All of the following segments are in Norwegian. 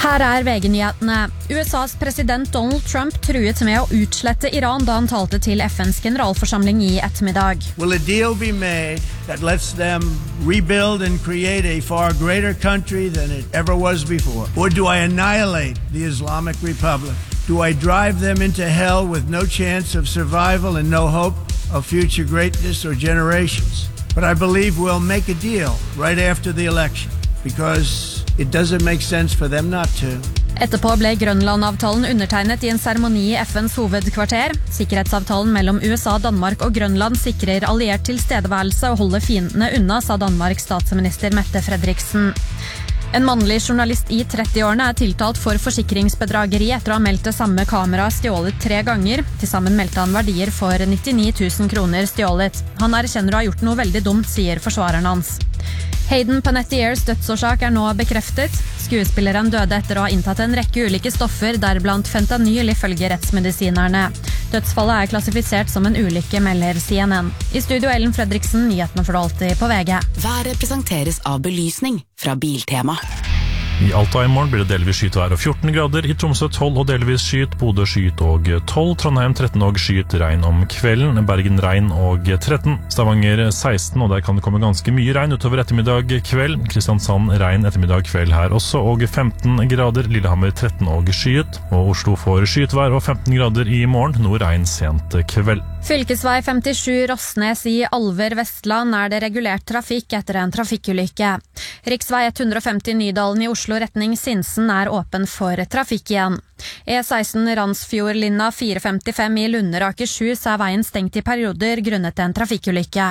Her VG-nyhetene. USAs president Donald Trump truet med å utslette Iran da han talte til FNs generalforsamling i ettermiddag. Will a deal be made that lets them rebuild and create a far greater country than it ever was before? Or do I annihilate the Islamic Republic? Do I drive them into hell with no chance of survival and no hope of future greatness or generations? But I believe we'll make a deal right after the election, because it doesn't make sense for them not to. Etterpå ble Grønland-avtalen undertegnet i en seremoni i FNs hovedkvarter. Sikkerhetsavtalen mellom USA, Danmark og Grønland sikrer alliert tilstedeværelse og holder fiendene unna, sa Danmarks statsminister Mette Frederiksen. En mannlig journalist i 30-årene tiltalt for forsikringsbedrageri etter å ha meldt det samme kameraet stjålet 3 ganger. Til sammen meldte han verdier for 99 000 kroner stjålet. Han erkjenner å ha gjort noe veldig dumt, sier forsvareren hans. Hayden Panettieres dødsårsak nå bekreftet. Skuespilleren døde etter å ha inntatt en rekke ulike stoffer, deriblant fentanyl ifølge rettsmedisinerne. Dødsfallet klassifisert som en ulykke, melder CNN. I studio Ellen Fredriksen, nyhetene for alltid på VG. Været presenteres av belysning fra Biltema. I Alta i morgen blir det delvis skyet vær og 14 grader, i Tromsø 12 og delvis skyet, Bodø skyet og 12, Trondheim 13 og skyet, regn om kvelden, Bergen regn og 13, Stavanger 16, og der kan det komme ganske mye regn utover ettermiddag kveld, Kristiansand regn ettermiddag kveld her også, og 15 grader, Lillehammer 13 og skyet, og Oslo får skyet vær og 15 grader i morgen, noe regn sent kveld. Fylkesvei 57 Rossnes i Alver, Vestland det regulert trafikk etter en trafikkulykke. Riksvei 150 Nydalen i Oslo retning Sinsen åpen for trafikk igjen. E16 Randsfjordlinna 455 i Lunner Akershus veien stengt i perioder grunnet en trafikkulykke.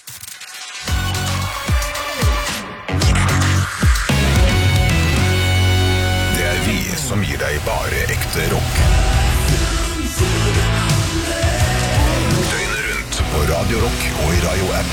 Det vi som gir deg bare ekte rock. Døgnet rundt på Radio Rock og i Radio-appen.